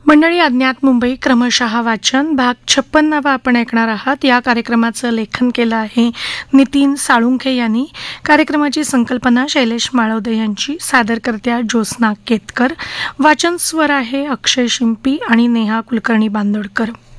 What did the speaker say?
मंडळी, अज्ञात मुंबई क्रमशः वाचन भाग 56 आपण ऐकणार आहात. या कार्यक्रमाचं लेखन केलं आहे नितीन साळुंखे यांनी. कार्यक्रमाची संकल्पना शैलेश माळवदे यांची. सादरकर्त्या ज्योत्स्ना केतकर. वाचन स्वर आहे अक्षय शिंपी आणि नेहा कुलकर्णी बांदोडकर.